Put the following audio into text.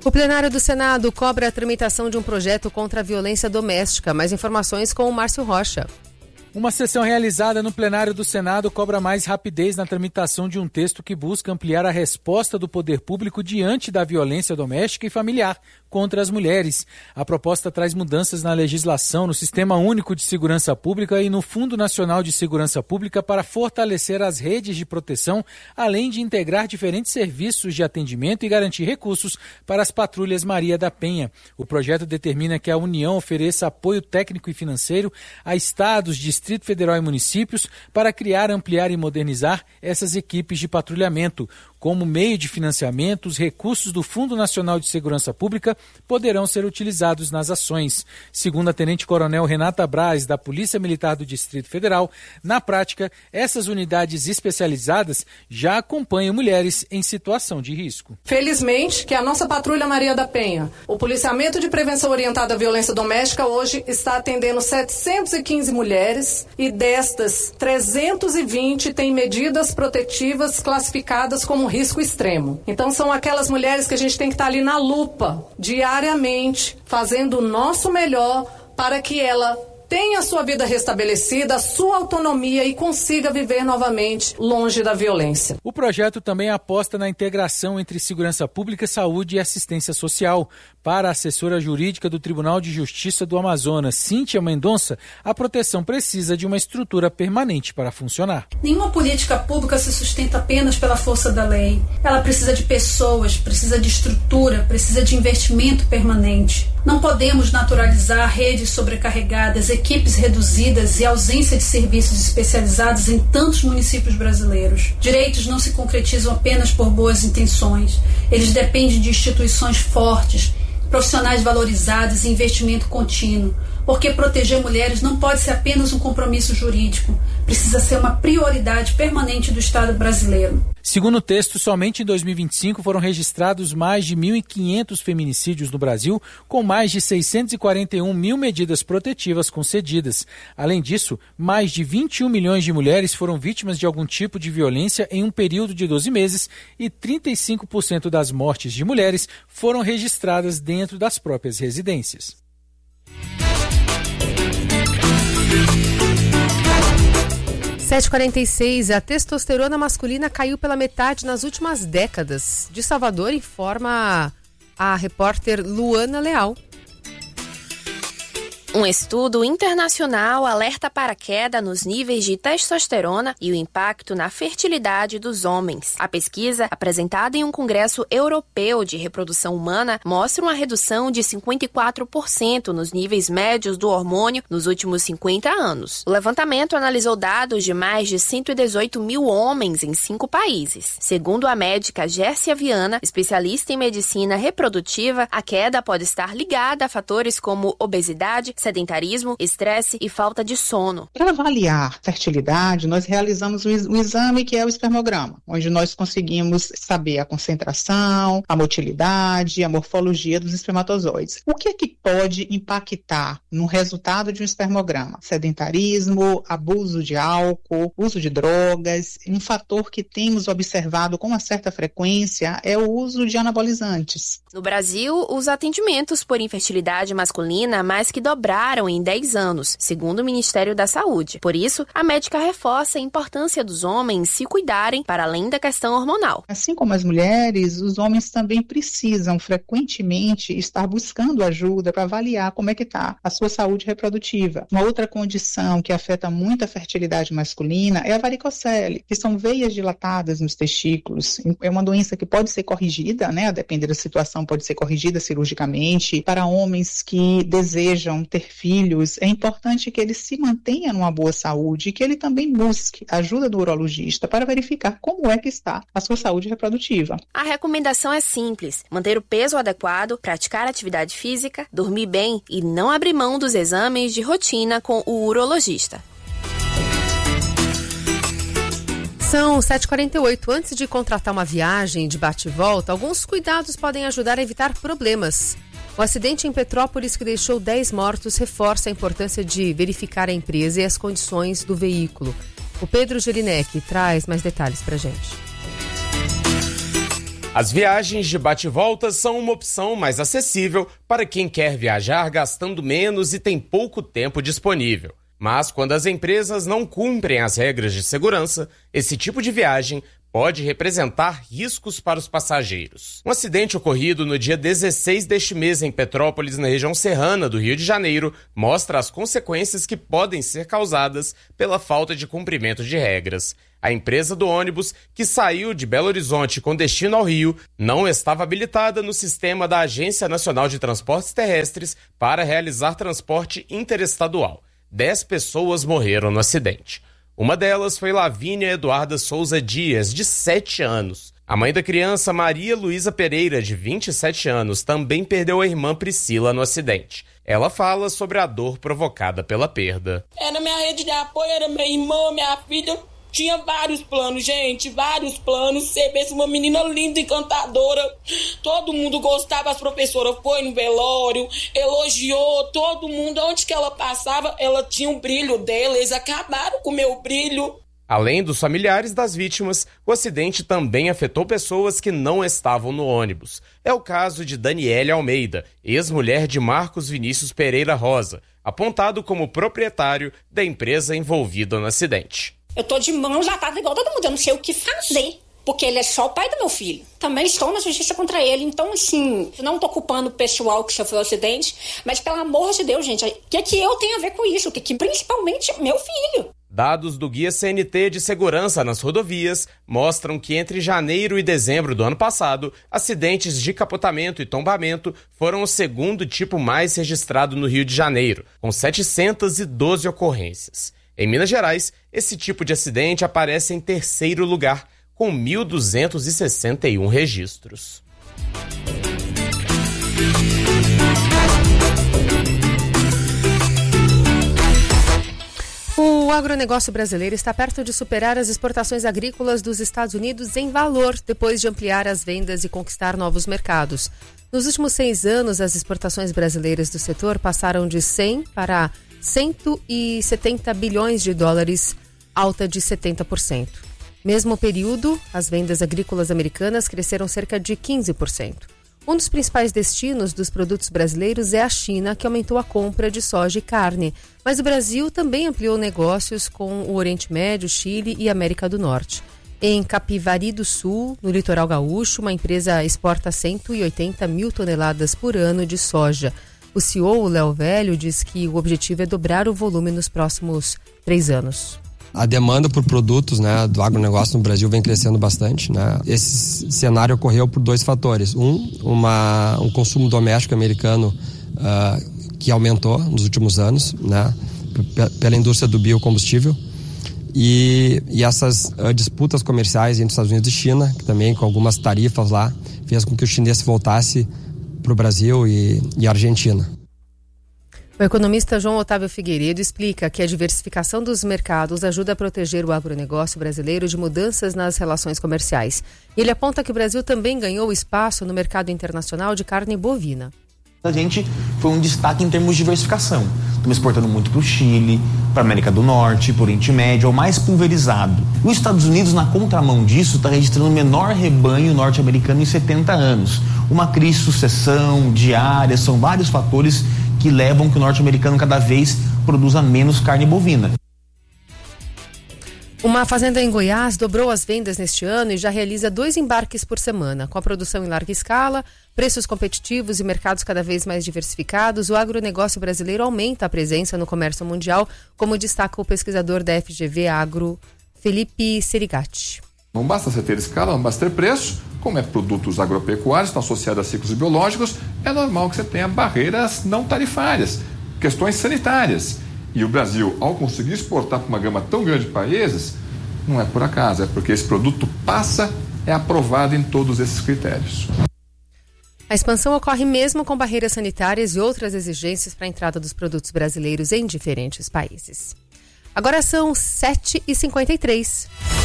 O plenário do Senado cobra a tramitação de um projeto contra a violência doméstica. Mais informações com o Márcio Rocha. Uma sessão realizada no plenário do Senado cobra mais rapidez na tramitação de um texto que busca ampliar a resposta do poder público diante da violência doméstica e familiar contra as mulheres. A proposta traz mudanças na legislação, no Sistema Único de Segurança Pública e no Fundo Nacional de Segurança Pública para fortalecer as redes de proteção, além de integrar diferentes serviços de atendimento e garantir recursos para as patrulhas Maria da Penha. O projeto determina que a União ofereça apoio técnico e financeiro a estados, Distrito Federal e municípios para criar, ampliar e modernizar essas equipes de patrulhamento. Como meio de financiamento, os recursos do Fundo Nacional de Segurança Pública poderão ser utilizados nas ações. Segundo a Tenente-Coronel Renata Braz, da Polícia Militar do Distrito Federal, na prática, essas unidades especializadas já acompanham mulheres em situação de risco. Felizmente, que a nossa Patrulha Maria da Penha, o policiamento de prevenção orientada à violência doméstica, hoje está atendendo 715 mulheres e destas, 320 têm medidas protetivas classificadas como risco extremo. Então são aquelas mulheres que a gente tem que estar ali na lupa, diariamente, fazendo o nosso melhor para que ela tenha a sua vida restabelecida, a sua autonomia e consiga viver novamente longe da violência. O projeto também aposta na integração entre segurança pública, saúde e assistência social. Para a assessora jurídica do Tribunal de Justiça do Amazonas, Cíntia Mendonça, a proteção precisa de uma estrutura permanente para funcionar. Nenhuma política pública se sustenta apenas pela força da lei. Ela precisa de pessoas, precisa de estrutura, precisa de investimento permanente. Não podemos naturalizar redes sobrecarregadas, equipes reduzidas e ausência de serviços especializados em tantos municípios brasileiros. Direitos não se concretizam apenas por boas intenções. Eles dependem de instituições fortes, profissionais valorizados e investimento contínuo. Porque proteger mulheres não pode ser apenas um compromisso jurídico. Precisa ser uma prioridade permanente do Estado brasileiro. Segundo o texto, somente em 2025 foram registrados mais de 1.500 feminicídios no Brasil, com mais de 641 mil medidas protetivas concedidas. Além disso, mais de 21 milhões de mulheres foram vítimas de algum tipo de violência em um período de 12 meses e 35% das mortes de mulheres foram registradas dentro das próprias residências. 7h46, a testosterona masculina caiu pela metade nas últimas décadas. De Salvador, informa a repórter Luana Leal. Um estudo internacional alerta para a queda nos níveis de testosterona e o impacto na fertilidade dos homens. A pesquisa, apresentada em um congresso europeu de reprodução humana, mostra uma redução de 54% nos níveis médios do hormônio nos últimos 50 anos. O levantamento analisou dados de mais de 118 mil homens em 5 países. Segundo a médica Gércia Viana, especialista em medicina reprodutiva, a queda pode estar ligada a fatores como obesidade, sedentarismo, estresse e falta de sono. Para avaliar fertilidade, nós realizamos um exame que é o espermograma, onde nós conseguimos saber a concentração, a motilidade, a morfologia dos espermatozoides. O que é que pode impactar no resultado de um espermograma? Sedentarismo, abuso de álcool, uso de drogas. Um fator que temos observado com uma certa frequência é o uso de anabolizantes. No Brasil, os atendimentos por infertilidade masculina mais que dobraram em 10 anos, segundo o Ministério da Saúde. Por isso, a médica reforça a importância dos homens se cuidarem para além da questão hormonal. Assim como as mulheres, os homens também precisam frequentemente estar buscando ajuda para avaliar como é que está a sua saúde reprodutiva. Uma outra condição que afeta muito a fertilidade masculina é a varicocele, que são veias dilatadas nos testículos. É uma doença que pode ser corrigida, né? A depender da situação, pode ser corrigida cirurgicamente. Para homens que desejam ter filhos, é importante que ele se mantenha numa boa saúde e que ele também busque ajuda do urologista para verificar como é que está a sua saúde reprodutiva. A recomendação é simples: manter o peso adequado, praticar atividade física, dormir bem e não abrir mão dos exames de rotina com o urologista. São 7h48. Antes de contratar uma viagem de bate e volta, alguns cuidados podem ajudar a evitar problemas. O acidente em Petrópolis, que deixou 10 mortos, reforça a importância de verificar a empresa e as condições do veículo. O Pedro Gelinek traz mais detalhes para a gente. As viagens de bate-volta são uma opção mais acessível para quem quer viajar gastando menos e tem pouco tempo disponível. Mas quando as empresas não cumprem as regras de segurança, esse tipo de viagem pode representar riscos para os passageiros. Um acidente ocorrido no dia 16 deste mês em Petrópolis, na região serrana do Rio de Janeiro, mostra as consequências que podem ser causadas pela falta de cumprimento de regras. A empresa do ônibus, que saiu de Belo Horizonte com destino ao Rio, não estava habilitada no sistema da Agência Nacional de Transportes Terrestres para realizar transporte interestadual. 10 pessoas morreram no acidente. Uma delas foi Lavínia Eduarda Souza Dias, de 7 anos. A mãe da criança, Maria Luísa Pereira, de 27 anos, também perdeu a irmã Priscila no acidente. Ela fala sobre a dor provocada pela perda. Era minha rede de apoio, era minha irmã, minha filha. Tinha vários planos, gente, vários planos. Você vê uma menina linda, encantadora. Todo mundo gostava, as professoras foi no velório, elogiou todo mundo. Onde que ela passava, ela tinha o brilho dela. Eles acabaram com o meu brilho. Além dos familiares das vítimas, o acidente também afetou pessoas que não estavam no ônibus. É o caso de Daniele Almeida, ex-mulher de Marcos Vinícius Pereira Rosa, apontado como proprietário da empresa envolvida no acidente. Eu tô de mãos atadas igual todo mundo, eu não sei o que fazer, porque ele é só o pai do meu filho. Também estou na justiça contra ele, então assim, eu não tô culpando o pessoal que sofreu o acidente, mas pelo amor de Deus, gente, o que eu tenho a ver com isso? Que principalmente meu filho. Dados do Guia CNT de Segurança nas Rodovias mostram que entre janeiro e dezembro do ano passado, acidentes de capotamento e tombamento foram o segundo tipo mais registrado no Rio de Janeiro, com 712 ocorrências. Em Minas Gerais, esse tipo de acidente aparece em terceiro lugar, com 1.261 registros. O agronegócio brasileiro está perto de superar as exportações agrícolas dos Estados Unidos em valor, depois de ampliar as vendas e conquistar novos mercados. Nos últimos 6 anos, as exportações brasileiras do setor passaram de 100 para 170 bilhões de dólares, alta de 70%. Mesmo período, as vendas agrícolas americanas cresceram cerca de 15%. Um dos principais destinos dos produtos brasileiros é a China, que aumentou a compra de soja e carne. Mas o Brasil também ampliou negócios com o Oriente Médio, Chile e América do Norte. Em Capivari do Sul, no litoral gaúcho, uma empresa exporta 180 mil toneladas por ano de soja. O CEO, Léo Velho, diz que o objetivo é dobrar o volume nos próximos 3 anos. A demanda por produtos, né, do agronegócio no Brasil vem crescendo bastante, né? Esse cenário ocorreu por 2 fatores. Um consumo doméstico americano que aumentou nos últimos anos, né, pela indústria do biocombustível. E essas disputas comerciais entre Estados Unidos e China, que também com algumas tarifas lá, fez com que o chinês voltasse para o Brasil e Argentina. O economista João Otávio Figueiredo explica que a diversificação dos mercados ajuda a proteger o agronegócio brasileiro de mudanças nas relações comerciais. Ele aponta que o Brasil também ganhou espaço no mercado internacional de carne bovina. A gente foi um destaque em termos de diversificação. Estamos exportando muito para o Chile, para a América do Norte, para o Oriente Médio, é o mais pulverizado. Os Estados Unidos, na contramão disso, está registrando o menor rebanho norte-americano em 70 anos. Uma crise de sucessão, diária, são vários fatores que levam que o norte-americano cada vez produza menos carne bovina. Uma fazenda em Goiás dobrou as vendas neste ano e já realiza 2 embarques por semana. Com a produção em larga escala, preços competitivos e mercados cada vez mais diversificados, o agronegócio brasileiro aumenta a presença no comércio mundial, como destaca o pesquisador da FGV Agro, Felipe Serigatti. Não basta você ter escala, não basta ter preço. Como é produtos agropecuários, estão associados a ciclos biológicos, é normal que você tenha barreiras não tarifárias, questões sanitárias. E o Brasil, ao conseguir exportar para uma gama tão grande de países, não é por acaso, é porque esse produto é aprovado em todos esses critérios. A expansão ocorre mesmo com barreiras sanitárias e outras exigências para a entrada dos produtos brasileiros em diferentes países. Agora são 7h53.